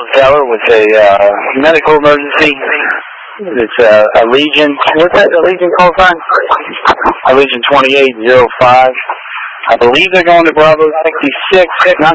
Tower with a medical emergency. It's a Legion. What's that? A Legion call sign? A Legion 2805. I believe they're going to Bravo 66. Not